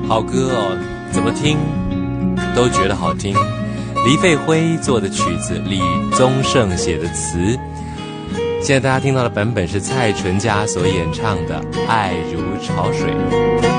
好歌哦，怎么听都觉得好听。黎费辉做的曲子，李宗盛写的词。现在大家听到的版本是蔡淳佳所演唱的《爱如潮水》。